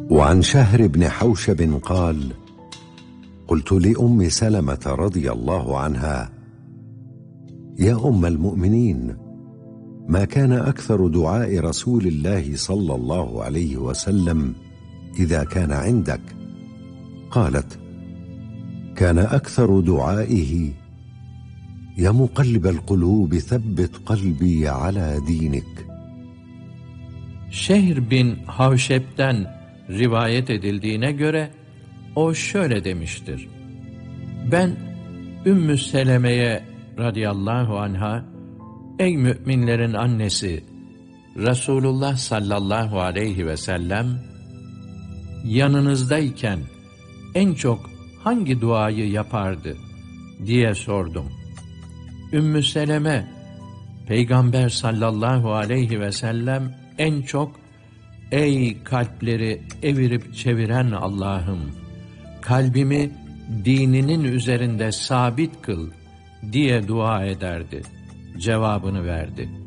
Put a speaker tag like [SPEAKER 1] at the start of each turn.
[SPEAKER 1] وعن شهر بن حوشب قال: قلت لأم سلمة رضي الله عنها: يا أم المؤمنين، ما كان أكثر دعاء رسول الله صلى الله عليه وسلم إذا كان عندك؟ قالت: كان أكثر دعائه: يا مقلب القلوب ثبت قلبي على دينك.
[SPEAKER 2] Şehr bin Havşeb'den rivayet edildiğine göre o şöyle demiştir: Ben Ümmü Seleme'ye radıyallahu anha, ey müminlerin annesi, Resulullah sallallahu aleyhi ve sellem yanınızdayken en çok hangi duayı yapardı diye sordum. Ümmü Seleme, Peygamber sallallahu aleyhi ve sellem en çok ey kalpleri evirip çeviren Allah'ım, kalbimi dininin üzerinde sabit kıl diye dua ederdi cevabını verdi.